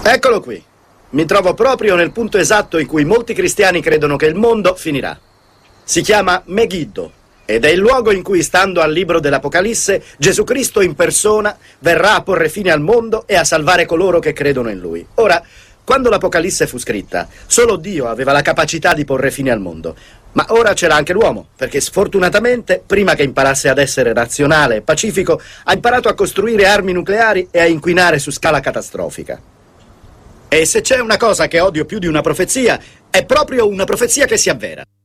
Eccolo qui. Mi trovo proprio nel punto esatto in cui molti cristiani credono che il mondo finirà. Si chiama Megiddo ed è il luogo in cui, stando al libro dell'Apocalisse, Gesù Cristo in persona verrà a porre fine al mondo e a salvare coloro che credono in Lui. Ora, quando l'Apocalisse fu scritta, solo Dio aveva la capacità di porre fine al mondo. Ma ora c'era anche l'uomo, perché sfortunatamente, prima che imparasse ad essere razionale e pacifico, ha imparato a costruire armi nucleari e a inquinare su scala catastrofica. E se c'è una cosa che odio più di una profezia, è proprio una profezia che si avvera.